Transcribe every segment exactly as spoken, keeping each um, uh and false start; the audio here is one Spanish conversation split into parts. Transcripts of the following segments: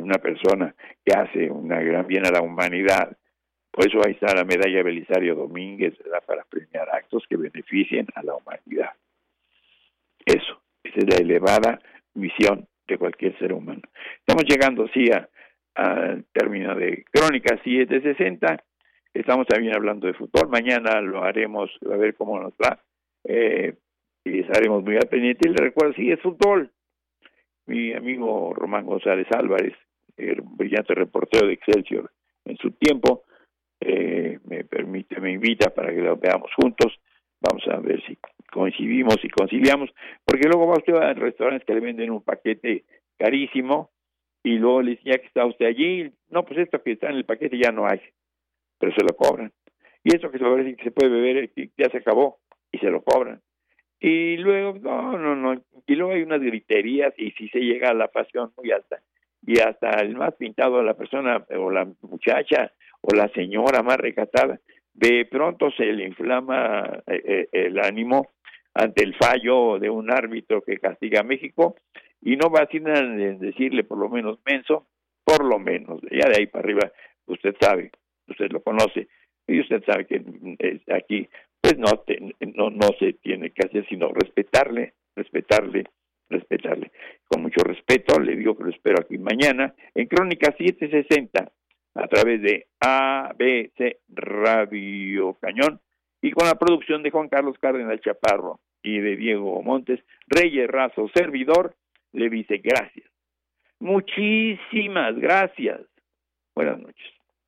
una persona que hace una gran bien a la humanidad. Por eso ahí está la medalla Belisario Domínguez, ¿verdad? Para premiar actos que beneficien a la humanidad. Eso, esa es la elevada misión de cualquier ser humano. Estamos llegando, sí, al término de Crónicas siete sesenta. Estamos también hablando de fútbol. Mañana lo haremos, a ver cómo nos va. Eh, y estaremos muy al pendiente. Y le recuerdo, sí, es fútbol. Mi amigo Román González Álvarez, el brillante reportero de Excelsior en su tiempo, eh, me permite, me invita para que lo veamos juntos. Vamos a ver si coincidimos y conciliamos, porque luego va usted a restaurantes que le venden un paquete carísimo y luego le dice, ya que está usted allí, no, pues esto que está en el paquete ya no hay, pero se lo cobran. Y esto que se va a decir que se puede beber, ya se acabó y se lo cobran. Y luego, no, no, no, y luego hay unas griterías y si se llega a la pasión muy alta. Y hasta el más pintado de la persona, o la muchacha, o la señora más recatada, de pronto se le inflama eh, el ánimo ante el fallo de un árbitro que castiga a México, y no va a decir nada de decirle por lo menos menso, por lo menos, ya de ahí para arriba, usted sabe, usted lo conoce, y usted sabe que eh, aquí pues no, te, no no se tiene que hacer sino respetarle, respetarle, respetarle. Con mucho respeto, le digo que lo espero aquí mañana, en Crónica siete sesenta, a través de A B C Radio Cañón, y con la producción de Juan Carlos Cárdenas Chaparro y de Diego Montes. Reyes Razo, servidor, le dice gracias. Muchísimas gracias. Buenas noches.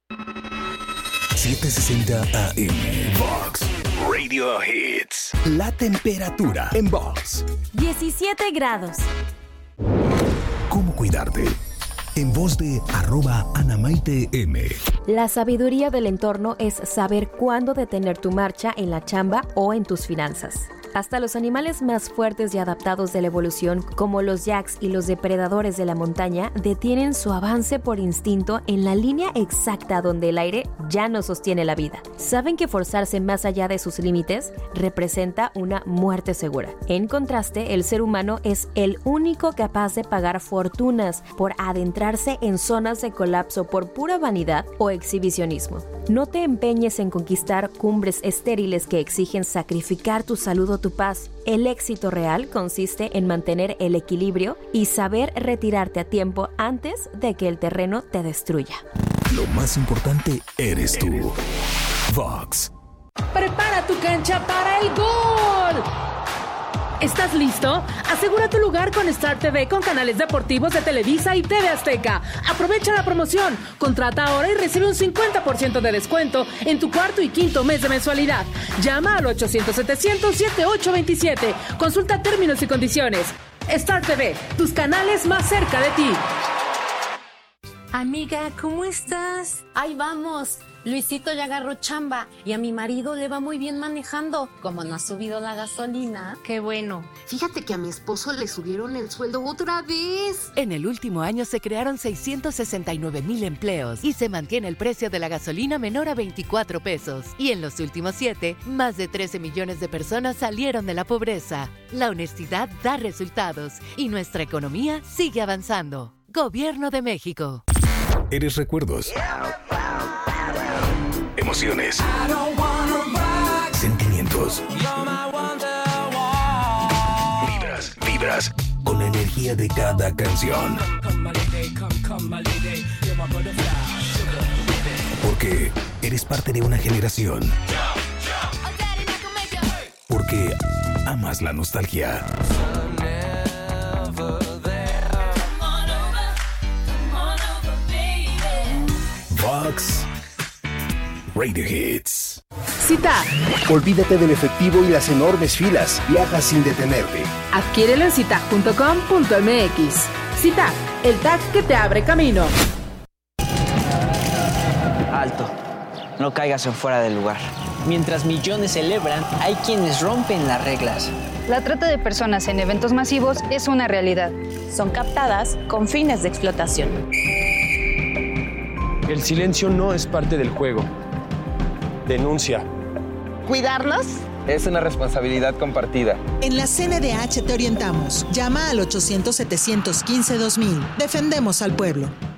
siete sesenta A M Vox Radio Hits. La temperatura en Vox. diecisiete grados. ¿Cómo cuidarte? En voz de arroba Anamaite M. La sabiduría del entorno es saber cuándo detener tu marcha en la chamba o en tus finanzas. Hasta los animales más fuertes y adaptados de la evolución, como los yaks y los depredadores de la montaña, detienen su avance por instinto en la línea exacta donde el aire ya no sostiene la vida. Saben que forzarse más allá de sus límites representa una muerte segura. En contraste, el ser humano es el único capaz de pagar fortunas por adentrarse en zonas de colapso por pura vanidad o exhibicionismo. No te empeñes en conquistar cumbres estériles que exigen sacrificar tu salud o tu paz. El éxito real consiste en mantener el equilibrio y saber retirarte a tiempo antes de que el terreno te destruya. Lo más importante eres tú. Vox. Prepara tu cancha para el gol. ¿Estás listo? Asegura tu lugar con Star T V con canales deportivos de Televisa y T V Azteca. Aprovecha la promoción. Contrata ahora y recibe un cincuenta por ciento de descuento en tu cuarto y quinto mes de mensualidad. Llama al ochocientos setecientos setenta y ocho veintisiete. Consulta términos y condiciones. Star T V, tus canales más cerca de ti. Amiga, ¿cómo estás? Ahí vamos. Luisito ya agarró chamba y a mi marido le va muy bien manejando. Como no ha subido la gasolina. Qué bueno. Fíjate que a mi esposo le subieron el sueldo otra vez. En el último año se crearon seiscientos sesenta y nueve mil empleos y se mantiene el precio de la gasolina menor a veinticuatro pesos. Y en los últimos siete, más de trece millones de personas salieron de la pobreza. La honestidad da resultados y nuestra economía sigue avanzando. Gobierno de México. Eres recuerdos. Emociones. Sentimientos. Vibras, vibras con la energía de cada canción. Porque eres parte de una generación. Porque amas la nostalgia. Vox Radio Hits. Cita. Olvídate del efectivo y las enormes filas. Viaja sin detenerte. Adquiérelo en cita punto com punto m x. Cita, el tag que te abre camino. Alto. No caigas en fuera del lugar. Mientras millones celebran, hay quienes rompen las reglas. La trata de personas en eventos masivos es una realidad. Son captadas con fines de explotación. El silencio no es parte del juego. Denuncia. ¿Cuidarlos? Es una responsabilidad compartida. En la C N D H te orientamos. Llama al ochocientos setecientos quince dos mil. Defendemos al pueblo.